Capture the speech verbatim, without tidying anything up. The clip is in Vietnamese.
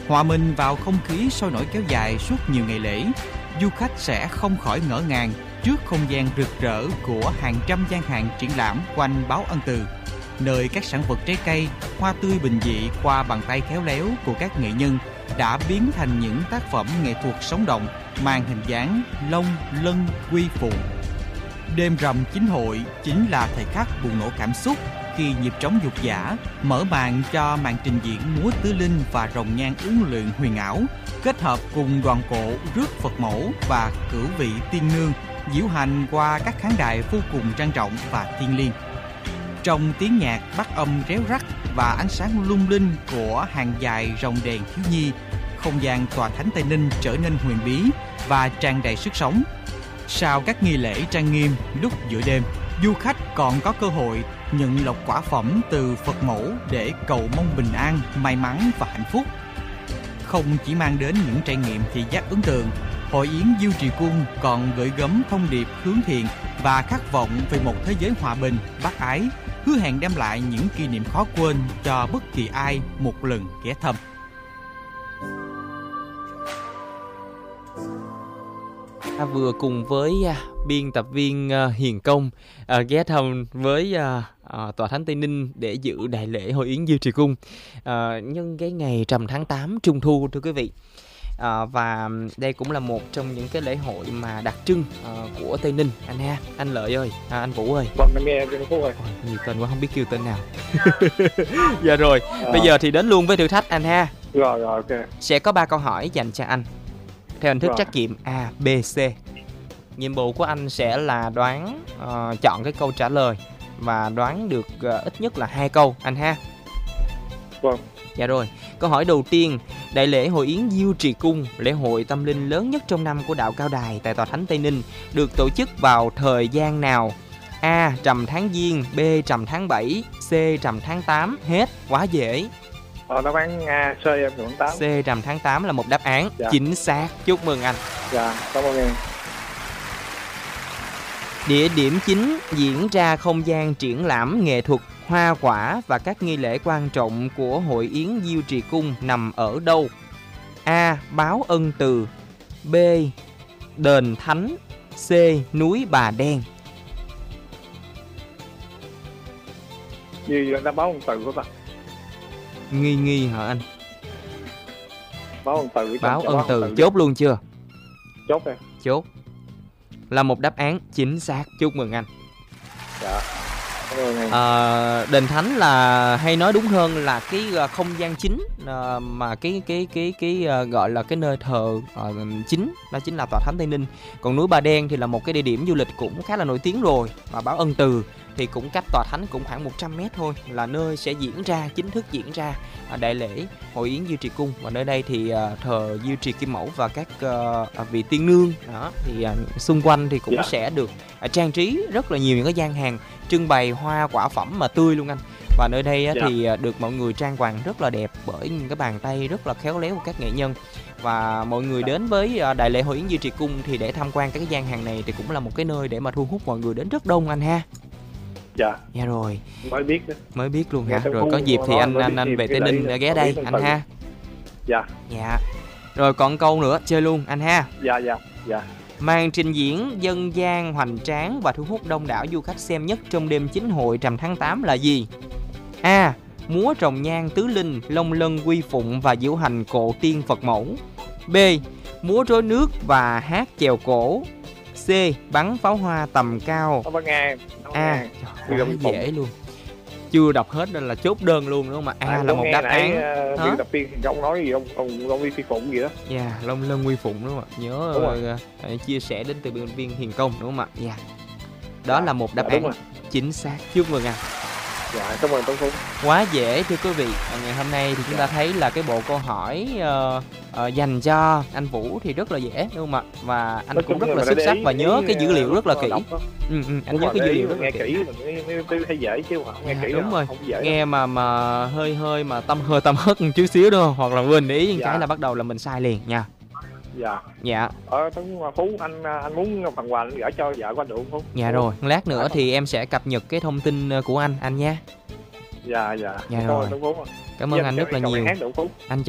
Hòa mình vào không khí sôi nổi kéo dài suốt nhiều ngày lễ, du khách sẽ không khỏi ngỡ ngàng trước không gian rực rỡ của hàng trăm gian hàng triển lãm quanh Báo Ân Từ, nơi các sản vật trái cây, hoa tươi bình dị qua bàn tay khéo léo của các nghệ nhân đã biến thành những tác phẩm nghệ thuật sống động mang hình dáng long, lân, quy phù. Đêm rằm chính hội chính là thời khắc bùng nổ cảm xúc khi nhịp trống dục dã mở màn cho màn trình diễn múa tứ linh và rồng nhang uốn lượn huyền ảo, kết hợp cùng đoàn cộ rước Phật mẫu và cửu vị tiên nương diễu hành qua các khán đài vô cùng trang trọng và thiêng liêng. Trong tiếng nhạc bắt âm réo rắt và ánh sáng lung linh của hàng dài rồng đèn thiếu nhi, không gian tòa thánh Tây Ninh trở nên huyền bí và tràn đầy sức sống. Sau các nghi lễ trang nghiêm lúc giữa đêm, du khách còn có cơ hội nhận lộc quả phẩm từ Phật mẫu để cầu mong bình an, may mắn và hạnh phúc. Không chỉ mang đến những trải nghiệm thị giác ấn tượng, Hội Yến Diêu Trì Cung còn gửi gắm thông điệp hướng thiện và khát vọng về một thế giới hòa bình, bác ái, hứa hẹn đem lại những kỷ niệm khó quên cho bất kỳ ai một lần ghé thăm. Ta vừa cùng với uh, biên tập viên uh, Hiền Công uh, ghé thăm với uh, uh, Tòa Thánh Tây Ninh để dự đại lễ Hội Yến Diêu Trì Cung uh, nhân cái ngày rằm tháng tám Trung Thu, thưa quý vị. Uh, và đây cũng là một trong những cái lễ hội mà đặc trưng uh, của Tây Ninh, anh ha, anh Lợi ơi, à, anh Vũ ơi. Vâng, em nghe anh Phúc ơi. Nhiều tên quá không biết kêu tên nào. Dạ rồi, à. Bây giờ thì đến luôn với thử thách anh ha. Rồi rồi, ok. Sẽ có ba câu hỏi dành cho anh theo hình thức rồi. trắc nghiệm A, B, C. Nhiệm vụ của anh sẽ là đoán uh, chọn cái câu trả lời và đoán được uh, ít nhất là hai câu anh ha. Vâng. Dạ rồi, câu hỏi đầu tiên, đại lễ Hội Yến Diêu Trì Cung, lễ hội tâm linh lớn nhất trong năm của đạo Cao Đài tại Tòa Thánh Tây Ninh, được tổ chức vào thời gian nào? A. Rằm tháng Giêng, B. Rằm tháng bảy, C. Rằm tháng tám. Hết, quá dễ. Ờ, đáp án A, C em chọn tám. C. Rằm tháng tám là một đáp án dạ. chính xác. Chúc mừng anh. Dạ, cảm ơn em. Địa điểm chính diễn ra không gian triển lãm nghệ thuật, hoa quả và các nghi lễ quan trọng của Hội Yến Diêu Trì Cung nằm ở đâu? A. Báo Ân Từ, B. Đền Thánh, C. Núi Bà Đen. Gì vậy? Đã báo Ân Từ của ta? Nghi nghi hả anh? Báo Ân Từ. Báo Ân Từ, chốt luôn chưa? Chốt em. Chốt. Là một đáp án chính xác. Chúc mừng anh. Dạ. À, đền Thánh là, hay nói đúng hơn là cái không gian chính à, mà cái cái cái cái à, gọi là cái nơi thờ à, chính, đó chính là Tòa Thánh Tây Ninh. Còn núi Bà Đen thì là một cái địa điểm du lịch cũng khá là nổi tiếng rồi. Và Báo Ân Từ thì cũng cách Tòa Thánh cũng khoảng một trăm mét thôi, là nơi sẽ diễn ra, chính thức diễn ra à, đại lễ Hội Yến Diêu Trì Cung. Và nơi đây thì à, thờ Diêu Trì Kim Mẫu và các à, vị tiên nương đó. Thì à, xung quanh thì cũng yeah. sẽ được à, trang trí rất là nhiều những cái gian hàng trưng bày hoa quả phẩm mà tươi luôn anh. Và nơi đây á, dạ. thì được mọi người trang hoàng rất là đẹp bởi những cái bàn tay rất là khéo léo của các nghệ nhân. Và mọi người đến với đại lễ Hội Yến Diêu Trì Cung thì để tham quan các cái gian hàng này thì cũng là một cái nơi để mà thu hút mọi người đến rất đông anh ha. Dạ. Dạ rồi. Mới biết đó. Mới biết luôn hả? Rồi có dịp thì anh anh anh về Tây Ninh để ghé đây anh ha. Dạ. Dạ. Rồi còn câu nữa chơi luôn anh ha. Dạ dạ dạ. Màn trình diễn dân gian hoành tráng và thu hút đông đảo du khách xem nhất trong đêm chính hội rằm tháng tám là gì? A. Múa rồng nhang tứ linh, long lân quy phụng và diễu hành cộ tiên Phật mẫu. B. Múa rối nước và hát chèo cổ. C. Bắn pháo hoa tầm cao. A. Quá dễ luôn. Chưa đọc hết nên là chốt đơn luôn đúng không ạ? A à, là một đáp án. Biên tập viên ông nói gì ông ông Long Quy Phụng gì đó. Dạ, yeah, Long Lân Quy Phụng đúng không ạ? Nhớ uh, chia sẻ đến từ biên tập viên Hiền Công đúng không ạ? Dạ. Yeah. Đó dạ, là một đáp dạ, án chính xác. Chúc mừng anh. Dạ, cảm ơn Tuấn Phú. Quá dễ thưa quý vị. Ngày hôm nay thì chúng ta thấy là cái bộ câu hỏi uh, uh, dành cho anh Vũ thì rất là dễ đúng không ạ? Và anh Nói cũng rất là xuất sắc và nhớ cái dữ liệu rất là kỹ. Ừ, ừ, anh nhớ cái dữ liệu rất là kỹ. Nghe kỹ thấy dễ chứ không nghe kỹ đúng rồi. Nghe mà mà hơi hơi mà tâm hơi tâm hất một chút xíu đúng không? Hoặc là quên ý dạ. cái là bắt đầu là mình sai liền nha. Dạ. Dạ. Ờ Tuấn Phú anh anh muốn phần quà anh gửi cho vợ của anh được không Phú? Dạ rồi, lát nữa thì em sẽ cập nhật cái thông tin của anh anh nha. Dạ dạ. Dạ rồi. Cảm ơn anh rất là nhiều. Anh